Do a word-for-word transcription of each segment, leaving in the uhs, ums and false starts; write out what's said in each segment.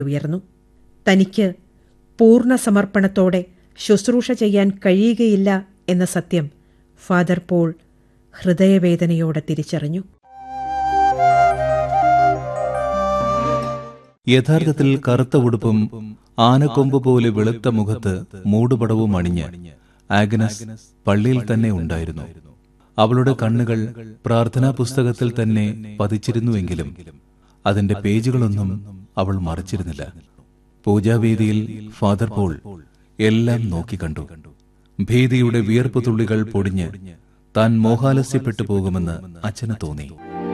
ഉയർന്നു. തനിക്ക് പൂർണ്ണ സമർപ്പണത്തോടെ ശുശ്രൂഷ ചെയ്യാൻ കഴിയുകയില്ല എന്ന സത്യം ഫാദർ പോൾ ഹൃദയവേദനയോടെ തിരിച്ചറിഞ്ഞു. യഥാർത്ഥത്തിൽ കറുത്ത ഉടുപ്പും ആനക്കൊമ്പ് പോലെ വെളുത്ത മുഖത്ത് മൂടുപടവും അണിഞ്ഞ് ആഗ്നസ് പള്ളിയിൽ തന്നെ ഉണ്ടായിരുന്നു. അവളുടെ കണ്ണുകൾ പ്രാർത്ഥനാ പുസ്തകത്തിൽ തന്നെ പതിച്ചിരുന്നുവെങ്കിലും അതിന്റെ പേജുകളൊന്നും അവൾ മറിച്ചിരുന്നില്ല. പൂജാവേദിയിൽ ഫാദർ പോൾ എല്ലാം നോക്കിക്കണ്ടു. ഭീതിയുടെ വിയർപ്പ് തുള്ളികൾ പൊടിഞ്ഞ് താൻ മോഹാലസ്യപ്പെട്ടു പോകുമെന്ന് അച്ഛന് തോന്നി.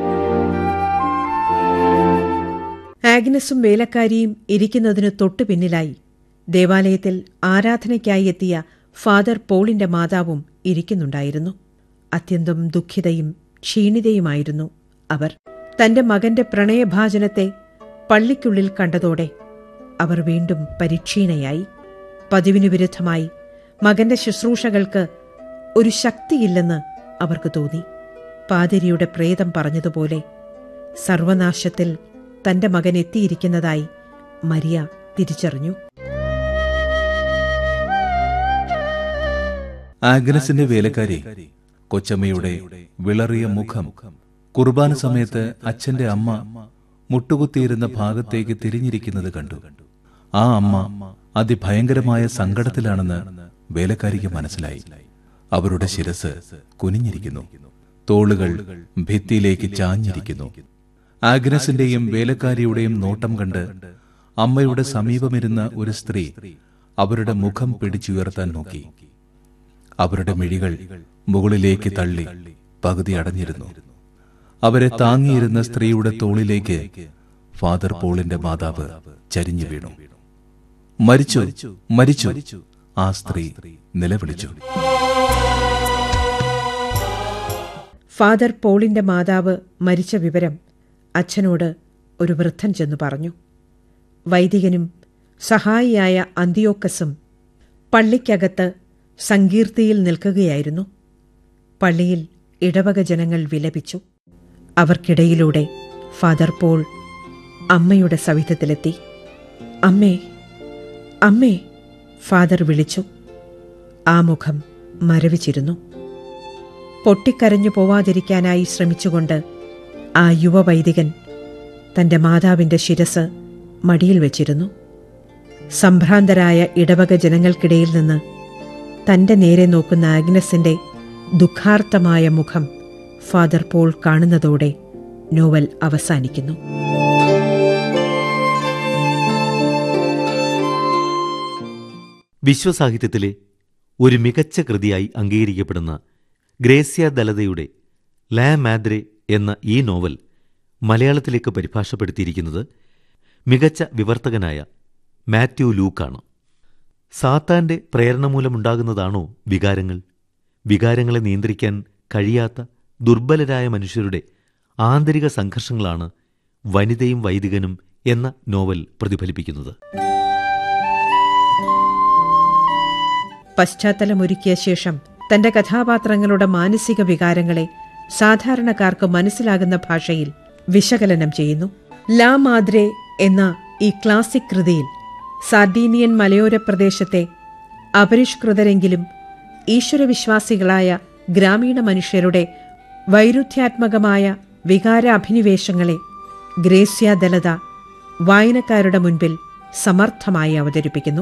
ആഗ്നസും വേലക്കാരിയും ഇരിക്കുന്നതിനു തൊട്ടു പിന്നിലായി ദേവാലയത്തിൽ ആരാധനയ്ക്കായി എത്തിയ ഫാദർ പോളിന്റെ മാതാവും ഇരിക്കുന്നുണ്ടായിരുന്നു. അത്യന്തം ദുഃഖിതയും ക്ഷീണിതയുമായിരുന്നു അവർ. തന്റെ മകന്റെ പ്രണയഭാജനത്തെ പള്ളിക്കുള്ളിൽ കണ്ടതോടെ അവർ വീണ്ടും പരിക്ഷീണയായി. പതിവിനു വിരുദ്ധമായി മകന്റെ ശുശ്രൂഷകൾക്ക് ഒരു ശക്തിയില്ലെന്ന് അവർക്ക് തോന്നി. പാതിരിയുടെ പ്രേതം പറഞ്ഞതുപോലെ സർവനാശത്തിൽ തന്റെ മകൻ എത്തിയിരിക്കുന്നതായി മരിയ തിരിച്ചറിഞ്ഞു. ആഗ്നസിന്റെ വേലക്കാരി കൊച്ചമ്മയുടെ വിളറിയ മുഖം കുർബാന സമയത്ത് അച്ഛന്റെ അമ്മ മുട്ടുകുത്തിയിരുന്ന ഭാഗത്തേക്ക് തിരിഞ്ഞിരിക്കുന്നത് കണ്ടു. ആ അമ്മ അതിഭയങ്കരമായ സങ്കടത്തിലാണെന്ന് വേലക്കാരിക്ക് മനസ്സിലായി. അവരുടെ ശിരസ് കുനിഞ്ഞിരിക്കുന്നു, തോളുകൾ ഭിത്തിയിലേക്ക് ചാഞ്ഞിരിക്കുന്നു. ആഗ്നസിന്റെയും വേലക്കാരിയുടെയും നോട്ടം കണ്ട് അമ്മയുടെ സമീപമിരുന്ന ഒരു സ്ത്രീ അവരുടെ മുഖം പിടിച്ചുയർത്താൻ നോക്കി. അവരുടെ മിഴികൾ മുകളിലേക്ക് തള്ളി പകുതി അടഞ്ഞിരുന്നു. അവരെ താങ്ങിയിരുന്ന സ്ത്രീയുടെ തോളിലേക്ക് ഫാദർ പോളിന്റെ മാതാവ് ചരിഞ്ഞു വീണു. മരിച്ചു, മരിച്ചു, ആ സ്ത്രീ നിലവിളിച്ചു. ഫാദർ പോളിന്റെ മാതാവ് മരിച്ച വിവരം അച്ഛനോട് ഒരു വൃദ്ധൻ ചെന്നു പറഞ്ഞു. വൈദികനും സഹായിയായ അന്തിയോക്കസും പള്ളിക്കകത്ത് സങ്കീർത്തിയിൽ നിൽക്കുകയായിരുന്നു. പള്ളിയിൽ ഇടവക ജനങ്ങൾ വിലപിച്ചു. അവർക്കിടയിലൂടെ ഫാദർ പോൾ അമ്മയുടെ സവിധത്തിലെത്തി. അമ്മേ, അമ്മേ, ഫാദർ വിളിച്ചു. ആ മുഖം മരവിച്ചിരുന്നു. പൊട്ടിക്കരഞ്ഞു പോവാതിരിക്കാനായി ശ്രമിച്ചുകൊണ്ട് ആ യുവവൈദികൻ തന്റെ മാതാവിന്റെ ശിരസ് മടിയിൽ വെച്ചിരുന്നു. സംഭ്രാന്തരായ ഇടവക ജനങ്ങൾക്കിടയിൽ നിന്ന് തന്റെ നേരെ നോക്കുന്ന ആഗ്നസിന്റെ ദുഃഖാർത്തമായ മുഖം ഫാദർ പോൾ കാണുന്നതോടെ നോവൽ അവസാനിക്കുന്നു. വിശ്വസാഹിത്യത്തിലെ ഒരു മികച്ച കൃതിയായി അംഗീകരിക്കപ്പെടുന്ന ഗ്രേസ്യ ദലതയുടെ ലാ മാദ്രെ എന്ന ഈ നോവൽ മലയാളത്തിലേക്ക് പരിഭാഷപ്പെടുത്തിയിരിക്കുന്നത് മികച്ച വിവർത്തകനായ മാത്യു ലൂക്കാണ്. സാത്താന്റെ പ്രേരണ മൂലമുണ്ടാകുന്നതാണോ വികാരങ്ങൾ? വികാരങ്ങളെ നിയന്ത്രിക്കാൻ കഴിയാത്ത ദുർബലരായ മനുഷ്യരുടെ ആന്തരിക സംഘർഷങ്ങളാണ് വനിതയും വൈദികനും എന്ന നോവൽ പ്രതിഫലിപ്പിക്കുന്നത്. പശ്ചാത്തലമൊരുക്കിയ ശേഷം തന്റെ കഥാപാത്രങ്ങളുടെ മാനസിക വികാരങ്ങളെ സാധാരണക്കാർക്ക് മനസ്സിലാകുന്ന ഭാഷയിൽ വിശകലനം ചെയ്യുന്നു. ലാ മാദ്രെ എന്ന ഈ ക്ലാസിക് കൃതിയിൽ സാർഡീനിയൻ മലയോര പ്രദേശത്തെ അപരിഷ്കൃതരെങ്കിലും ഈശ്വരവിശ്വാസികളായ ഗ്രാമീണ മനുഷ്യരുടെ വൈരുദ്ധ്യാത്മകമായ വികാരാഭിനിവേശങ്ങളെ ഗ്രേസ്യ ദലത വായനക്കാരുടെ മുൻപിൽ സമർത്ഥമായി അവതരിപ്പിക്കുന്നു.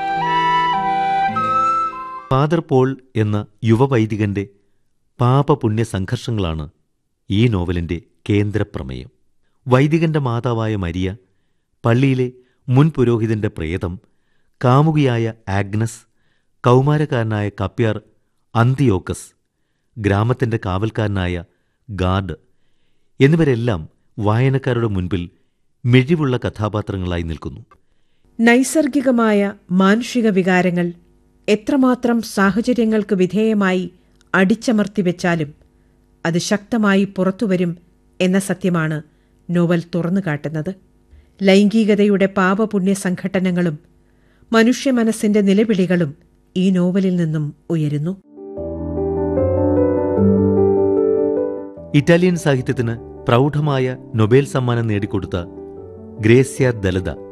ഫാദർ പോൾ എന്ന യുവവൈദികന്റെ പാപപുണ്യ സംഘർഷങ്ങളാണ് ഈ നോവലിന്റെ കേന്ദ്രപ്രമേയം. വൈദികന്റെ മാതാവായ മരിയ, പള്ളിയിലെ മുൻ പുരോഹിതന്റെ പ്രേതം, കാമുകിയായ ആഗ്നസ്, കൗമാരക്കാരനായ കപ്യാർ അന്തിയോക്കസ്, ഗ്രാമത്തിന്റെ കാവൽക്കാരനായ ഗാർഡ് എന്നിവരെല്ലാം വായനക്കാരുടെ മുൻപിൽ മിഴിവുള്ള കഥാപാത്രങ്ങളായി നിൽക്കുന്നു. നൈസർഗികമായ മാനുഷിക വികാരങ്ങൾ എത്രമാത്രം സാഹചര്യങ്ങൾക്ക് വിധേയമായി അടിച്ചമർത്തിവെച്ചാലും അത് ശക്തമായി പുറത്തുവരും എന്ന സത്യമാണ് നോവൽ തുറന്നുകാട്ടുന്നത്. ലൈംഗികതയുടെ പാപപുണ്യ സംഘട്ടനങ്ങളും മനുഷ്യ മനസ്സിന്റെ നിലവിളികളും ഈ നോവലിൽ നിന്നും ഉയരുന്നു. ഇറ്റാലിയൻ സാഹിത്യത്തിന് പ്രൗഢമായ നൊബേൽ സമ്മാനം നേടിക്കൊടുത്ത ഗ്രേസ്യ ദലത